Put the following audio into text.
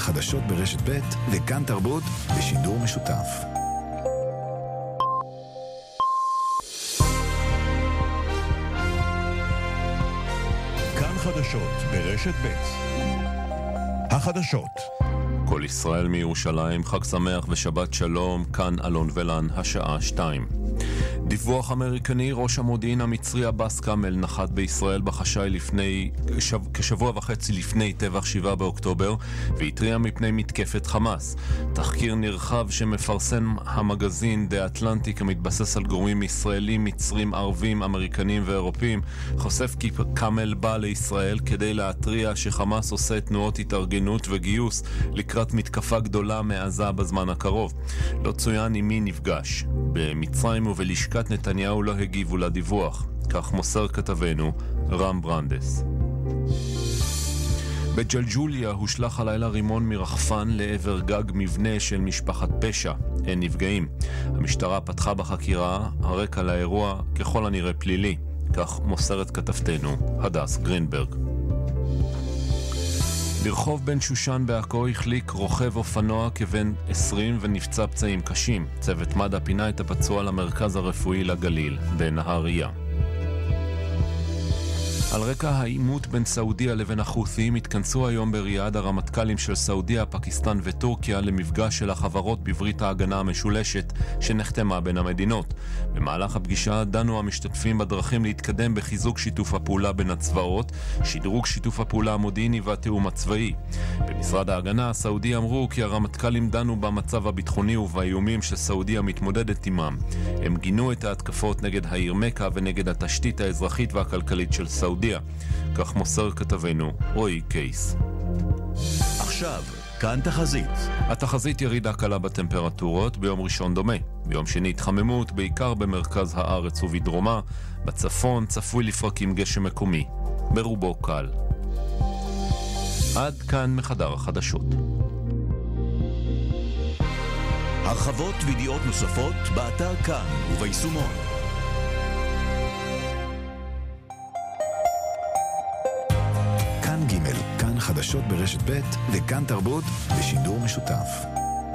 חדשות ברשת ב' וכאן תרבות בשידור משותף. כאן חדשות ברשת ב'. החדשות. כל ישראל מירושלים, חג שמח ושבת שלום, כאן אלון ולן, השעה 2. דיווח אמריקני, ראש המודיעין המצרי אבאס קאמל נחת בישראל בחשאי כשבוע וחצי לפני טבח 7 באוקטובר והתריע מפני מתקפת חמאס. תחקיר נרחב שמפרסם המגזין דה אטלנטיק המתבסס על גורמים ישראלים, מצרים, ערבים, אמריקנים ואירופאים חושף כי קאמל בא לישראל כדי להתריע שחמאס עושה תנועות התארגנות וגיוס לקראת מתקפה גדולה מעזה בזמן הקרוב. לא צוין עם מי נפגש. במצרים ובלשכת נתניהו לא הגיבו לדיווח, כך מוסר כתבנו רם ברנדס. בג'לג'וליה הושלח הלילה רימון מרחפן לעבר גג מבנה של משפחת פשע. אין נפגעים. המשטרה פתחה בחקירה, הרקע לאירוע ככל הנראה פלילי, כך מוסרת כתבתנו הדס גרינברג. ברחוב בן שושן בעכו החליק רוכב אופנוע כבן 20 ונפצע פצעים קשים. צוות מד"א פינה את הפצוע למרכז הרפואי לגליל בנהריה. על רקע העימות בין סעודיה לבין החות'ים התכנסו היום בריאד הרמטכ"לים של סעודיה, פקיסטן וטורקיה למפגש של החברות בברית ההגנה המשולשת שנחתמה בין המדינות. במהלך הפגישה דנו המשתתפים בדרכים להתקדם בחיזוק שיתוף הפעולה בין הצבאות, שדרוג שיתוף הפעולה המודיעיני והתיאום הצבאי. במשרד ההגנה הסעודי אמרו כי הרמטכ"לים דנו במצב הביטחוני ובאיומים שסעודיה מתמודדת עמם. הם גינו את ההתקפות נגד העיר מכה ונגד התשתית האזרחית והכלכלית של סעודיה. כך מוסר כתבנו רועי קייס. עכשיו, כאן תחזית. התחזית ירידה קלה בטמפרטורות, ביום ראשון דומה. ביום שני התחממות, בעיקר במרכז הארץ ובדרומה. בצפון צפוי לפרקים גשם מקומי, ברובו קל. עד כאן מחדר החדשות. הרחבות וידיעות נוספות באתר כאן וביישומון. כאן ג', כאן חדשות ברשת ב' וכאן תרבות בשידור משותף.